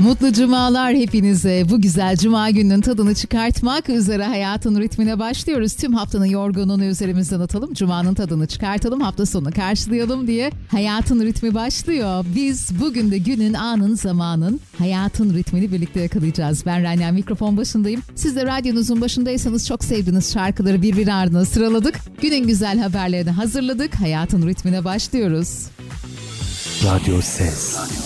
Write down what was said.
Mutlu cumalar hepinize. Bu güzel cuma gününün tadını çıkartmak üzere hayatın ritmine başlıyoruz. Tüm haftanın yorgunluğunu üzerimizden atalım. Cumanın tadını çıkartalım. Hafta sonunu karşılayalım diye hayatın ritmi başlıyor. Biz bugün de günün, anın, zamanın hayatın ritmini birlikte yakalayacağız. Ben Rania, mikrofon başındayım. Siz de radyonuzun başındaysanız çok sevdiğiniz şarkıları birbiri ardına sıraladık. Günün güzel haberlerini hazırladık. Hayatın ritmine başlıyoruz. Radyo Ses.